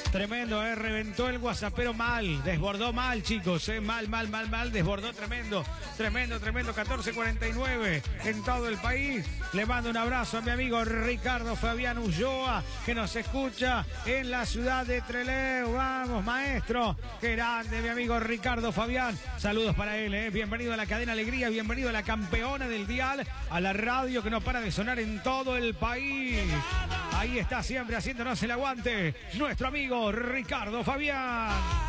Tremendo, reventó el WhatsAppero mal, desbordó mal, chicos, mal, desbordó tremendo, 14:49 en todo el país. Le mando un abrazo a mi amigo Ricardo Fabián Ulloa, que nos escucha en la ciudad de Trelew. Vamos, maestro, qué grande mi amigo Ricardo Fabián. Saludos para él, bienvenido a la cadena Alegría, bienvenido a la campeona del dial, a la radio que no para de sonar en todo el país. Ahí está siempre haciéndonos el aguante nuestro amigo Ricardo Fabián.